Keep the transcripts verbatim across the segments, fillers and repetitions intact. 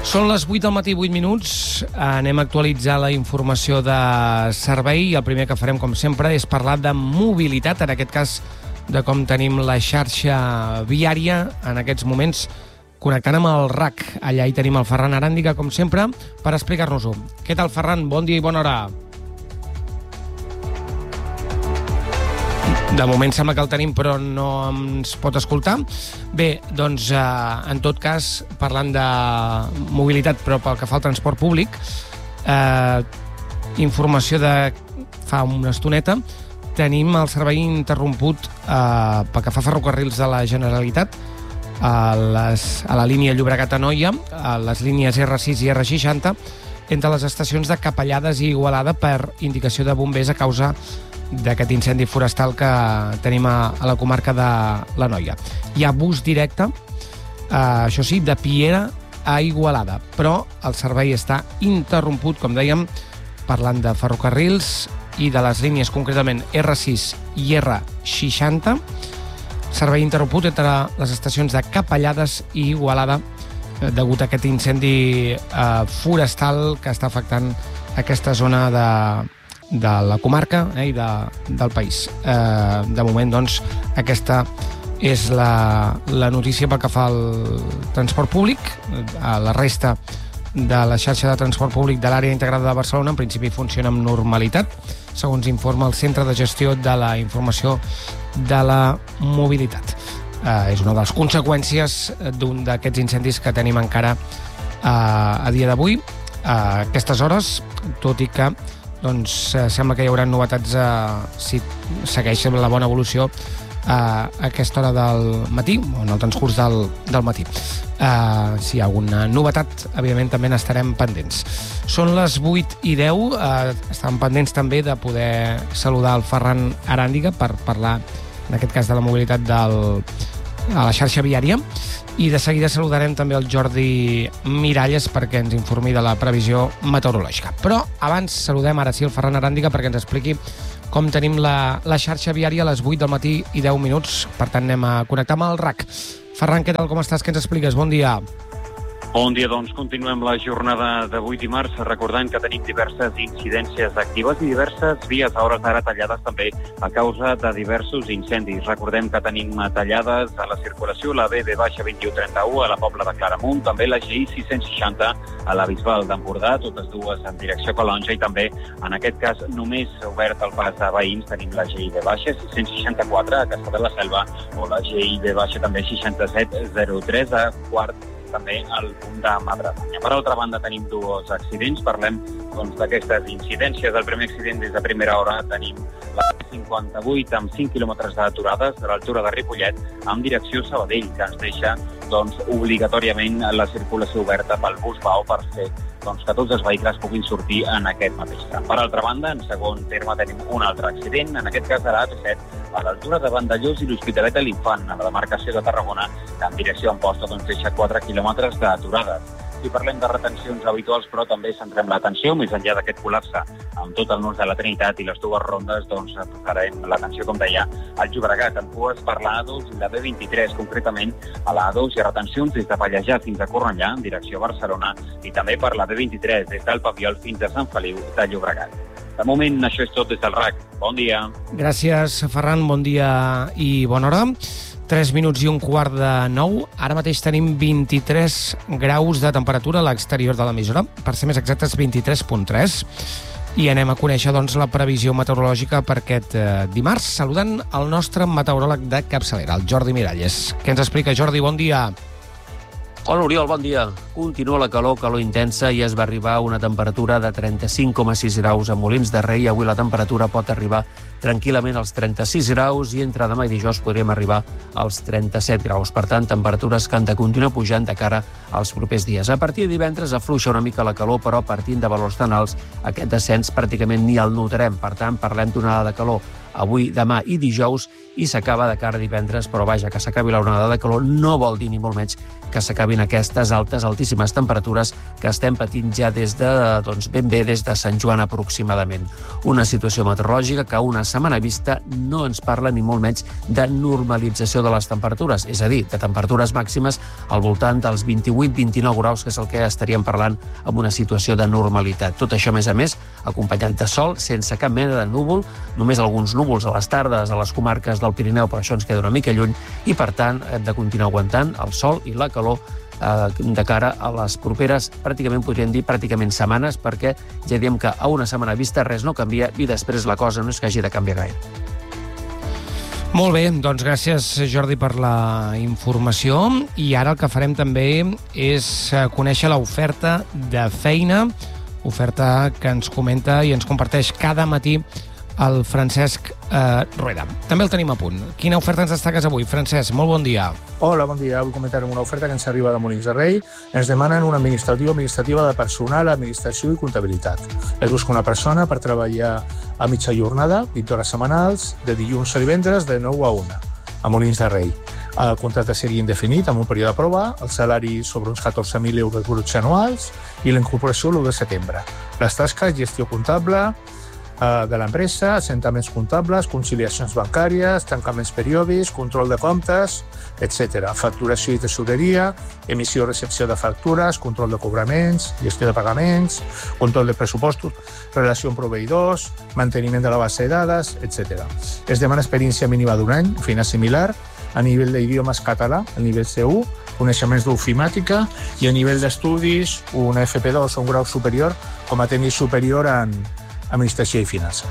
Són les vuit del matí, vuit minuts. Anem a actualitzar la informació de servei i el primer que farem, com sempre, és parlar de mobilitat, en aquest cas de com tenim la xarxa viària en aquests moments connectant amb el R A C. Allà hi tenim el Ferran Aràndiga, com sempre, per explicar-nos-ho. Què tal, Ferran? Bon dia i bona hora. De moment sembla que el tenim, però no ens pot escoltar. Bé, doncs, eh, en tot cas, parlant de mobilitat, però pel que fa al transport públic, eh, informació de fa una estoneta, tenim el servei interromput eh, pel que fa a ferrocarrils de la Generalitat, a, les, a la línia Llobregat-Anoia, a les línies R sis i R seixanta, entre les estacions de Capellades i Igualada per indicació de bombers a causa d'aquest incendi forestal que tenim a, a la comarca de l'Anoia. Hi ha bus directe, eh, això sí, de Piera a Igualada, però el servei està interromput, com dèiem, parlant de ferrocarrils i de les línies concretament R sis i R seixanta, servei interromput entre les estacions de Capellades i Igualada eh, degut a aquest incendi eh, forestal que està afectant aquesta zona de de la comarca eh, i de, del país. Eh, de moment, doncs, aquesta és la, la notícia pel que fa al transport públic. A la resta de la xarxa de transport públic de l'àrea integrada de Barcelona, en principi funciona amb normalitat, segons informa el Centre de Gestió de la Informació de la Mobilitat. Eh, és una de les conseqüències d'un d'aquests incendis que tenim encara eh, a dia d'avui, a aquestes hores, tot i que doncs eh, sembla que hi haurà novetats eh, si segueix la bona evolució eh, a aquesta hora del matí, o en el transcurs del, del matí. Eh, si hi ha alguna novetat, evidentment també n'estarem pendents. Són les vuit i deu, eh, estem pendents també de poder saludar el Ferran Aràndiga per parlar, en aquest cas, de la mobilitat del, a la xarxa viària, i de seguida saludarem també el Jordi Miralles perquè ens informi de la previsió meteorològica. Però abans saludem ara sí el Ferran Aràndiga perquè ens expliqui com tenim la, la xarxa viària a les vuit del matí i deu minuts. Per tant, anem a connectar amb el R A C. Ferran, què tal, com estàs? Què ens expliques? Bon dia. Bon dia, doncs continuem la jornada d'avui dimarts, recordant que tenim diverses incidències actives i diverses vies a hores d'ara tallades també a causa de diversos incendis. Recordem que tenim tallades a la circulació la B B vint un trenta-u a la Pobla de Claramunt, també la G I sis-cents seixanta a la Bisbal d'Empordà, totes dues en direcció a Calonja, i també, en aquest cas, només obert el pas a veïns, tenim la G I B sis-cents seixanta-quatre a Caçà de la Selva o la G I B també seixanta-set zero tres a Quart, també al punt de Madremanya. Per altra banda, tenim dos accidents. Parlem doncs, d'aquestes incidències. El primer accident des de primera hora tenim la cinquanta-vuit amb cinc quilòmetres d'aturades a l'altura de Ripollet en direcció a Sabadell, que ens deixa doncs, obligatòriament la circulació oberta pel bus Vao per fer doncs, que tots els vehicles puguin sortir en aquest mateix tram. Per altra banda, en segon terme tenim un altre accident, en aquest cas a la A P set, a l'altura de Vandellòs i l'Hospitalet de l'Infant, a la demarcació de Tarragona, que en direcció a Amposta doncs, deixa quatre quilòmetres d'aturades. Si parlem de retencions habituals, però també centrem l'atenció, més enllà d'aquest col·lapse amb tot el nus de la Trinitat i les dues rondes, doncs farem l'atenció, com deia, al Llobregat, en cues per l'A dos i la B vint-i-tres, concretament a l'A dos hi ha retencions des de Pallejà fins a Cornellà, en direcció a Barcelona, i també per la B vint-i-tres, des del Papiol fins a Sant Feliu de Llobregat. De moment, això és tot des del R A C. Bon dia. Gràcies, Ferran. Bon dia i bona hora. tres minuts i un quart de nou. Ara mateix tenim vint-i-tres graus de temperatura a l'exterior de l'emissora. Per ser més exactes, vint-i-tres coma tres. I anem a conèixer doncs, la previsió meteorològica per aquest eh, dimarts, saludant el nostre meteoròleg de capçalera, el Jordi Miralles. Què ens explica, Jordi? Bon dia. Hola, Oriol, bon dia. Continua la calor, calor intensa, i es va arribar a una temperatura de trenta-cinc coma sis graus a Molins de Rei. Avui la temperatura pot arribar tranquil·lament als trenta-sis graus i entre demà i dijous podríem arribar als trenta-set graus. Per tant, temperatures que han de continuar pujant de cara als propers dies. A partir de divendres afluixa una mica la calor, però partint de valors tan alts, aquest descens pràcticament ni el notarem. Per tant, parlem d'una onada de calor avui, demà i dijous, i s'acaba de cara a divendres, però vaja, que s'acabi la onada de calor no vol dir ni molt menys que s'acabin aquestes altes, altíssimes temperatures que estem patint ja des de, doncs, ben bé des de Sant Joan aproximadament. Una situació meteorològica que a una setmana vista no ens parla ni molt menys de normalització de les temperatures, és a dir, de temperatures màximes al voltant dels vint-i-vuit vint-i-nou graus, que és el que estaríem parlant amb una situació de normalitat. Tot això, a més a més, acompanyat de sol, sense cap mena de núvol, només alguns núvols a les tardes a les comarques del Pirineu, però això ens queda una mica lluny, i per tant hem de continuar aguantant el sol i la calor eh, de cara a les properes, pràcticament podríem dir pràcticament setmanes, perquè ja diem que a una setmana vista res no canvia i després la cosa no és que hagi de canviar gaire. Molt bé, doncs gràcies, Jordi, per la informació. I ara el que farem també és conèixer l'oferta de feina, oferta que ens comenta i ens comparteix cada matí el Francesc eh, Rueda. També el tenim a punt. Quina oferta ens destaques avui, Francesc? Molt bon dia. Hola, bon dia. Vull comentar una oferta que ens arriba de Molins de Rei. Ens demanen una administrativa administrativa de personal, administració i comptabilitat. Es busca una persona per treballar a mitja jornada, vint hores setmanals, de dilluns a divendres, de nou a una, a Molins de Rei. El contracte seria indefinit, amb un període de prova, el salari sobre uns catorze mil euros bruts anuals i la incorporació l'u de setembre. Les tasques, gestió comptable de l'empresa, assentaments comptables, conciliacions bancàries, tancaments periòdics, control de comptes, etcètera. Facturació i tesoreria, emissió i recepció de factures, control de cobraments, gestió de pagaments, control de pressupostos, relació amb proveïdors, manteniment de la base de dades, etcètera. Es demana experiència mínima d'un any, feina similar, a nivell d'idiomes català, a nivell C u, coneixements d'ofimàtica, i a nivell d'estudis, un F P dos o un grau superior, com a tècnic superior en Administració i Finances.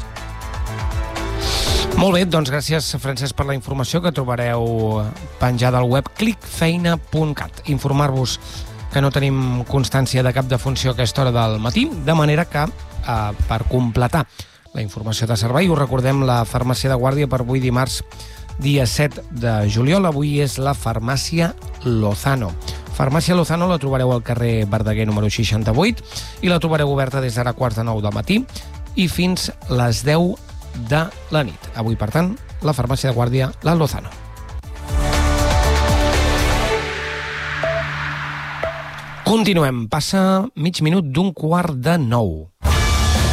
Molt bé, doncs gràcies, Francesc, per la informació que trobareu penjada al web clic feina punt cat. Informar-vos que no tenim constància de cap defunció a aquesta hora del matí, de manera que, eh, per completar la informació de servei, us recordem la farmàcia de guàrdia per avui dimarts, dia set de juliol. Avui és la farmàcia Lozano. Farmàcia Lozano la trobareu al carrer Verdaguer número seixanta-vuit i la trobareu oberta des d'ara quarts de nou del matí i fins les deu de la nit. Avui, per tant, la farmàcia de guàrdia, la Lozano. Continuem. Passa mig minut d'un quart de nou.